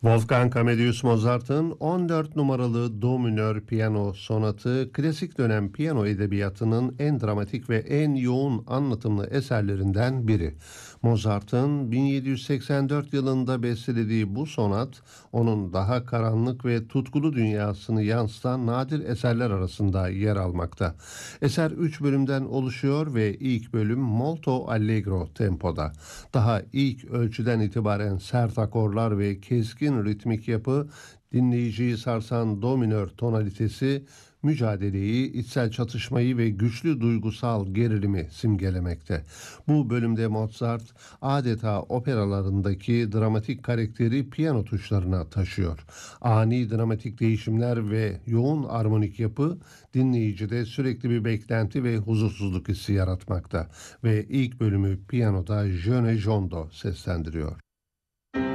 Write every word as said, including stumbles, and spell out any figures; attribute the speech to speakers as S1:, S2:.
S1: Wolfgang Amadeus Mozart'ın on dört numaralı Do minör piyano sonatı, klasik dönem piyano edebiyatının en dramatik ve en yoğun anlatımlı eserlerinden biri. Mozart'ın bin yedi yüz seksen dört yılında bestelediği bu sonat, onun daha karanlık ve tutkulu dünyasını yansıtan nadir eserler arasında yer almakta. Eser üç bölümden oluşuyor ve ilk bölüm molto allegro tempoda. Daha ilk ölçüden itibaren sert akorlar ve keskin ritmik yapı, dinleyiciyi sarsan do minör tonalitesi, mücadeleyi, içsel çatışmayı ve güçlü duygusal gerilimi simgelemekte. Bu bölümde Mozart adeta operalarındaki dramatik karakteri piyano tuşlarına taşıyor. Ani dramatik değişimler ve yoğun armonik yapı dinleyicide sürekli bir beklenti ve huzursuzluk hissi yaratmakta ve ilk bölümü piyanoda Jone Jondo seslendiriyor.